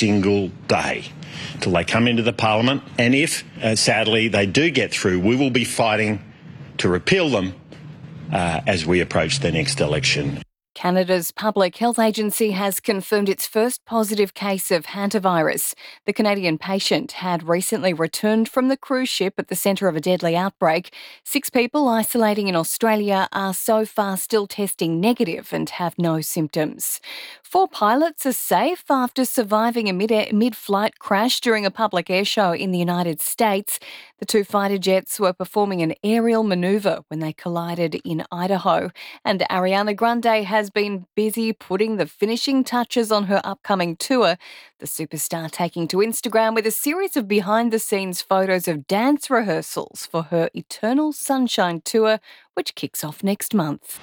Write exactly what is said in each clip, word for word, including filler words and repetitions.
single day till they come into the parliament. And if, uh, sadly, they do get through, we will be fighting to repeal them uh, as we approach the next election. Canada's Public Health Agency has confirmed its first positive case of hantavirus. The Canadian patient had recently returned from the cruise ship at the centre of a deadly outbreak. Six people isolating in Australia are so far still testing negative and have no symptoms. Four pilots are safe after surviving a mid- mid-flight crash during a public air show in the United States. The two fighter jets were performing an aerial manoeuvre when they collided in Idaho. And Ariana Grande has been busy putting the finishing touches on her upcoming tour. The superstar taking to Instagram with a series of behind-the-scenes photos of dance rehearsals for her Eternal Sunshine tour, which kicks off next month.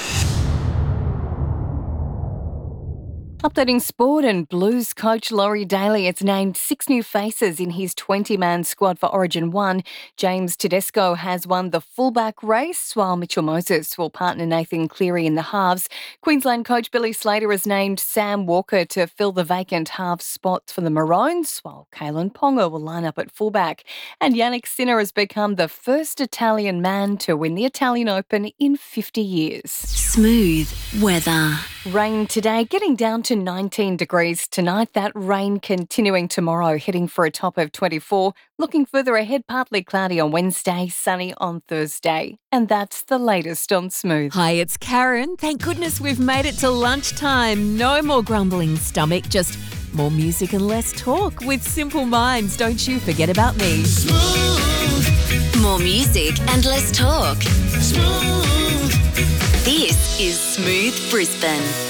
Updating sport, and Blues coach Laurie Daly has named six new faces in his twenty-man squad for Origin one. James Tedesco has won the fullback race, while Mitchell Moses will partner Nathan Cleary in the halves. Queensland coach Billy Slater has named Sam Walker to fill the vacant half spot for the Maroons, while Kalen Ponga will line up at fullback. And Yannick Sinner has become the first Italian man to win the Italian Open in fifty years. Smooth weather. Rain today, getting down to nineteen degrees tonight. That rain continuing tomorrow, heading for a top of twenty-four. Looking further ahead, partly cloudy on Wednesday, sunny on Thursday. And that's the latest on Smooth. Hi, it's Karen. Thank goodness we've made it to lunchtime. No more grumbling stomach, just more music and less talk with Simple Minds. Don't you forget about me. Smooth. More music and less talk. Smooth. This is Smooth Brisbane.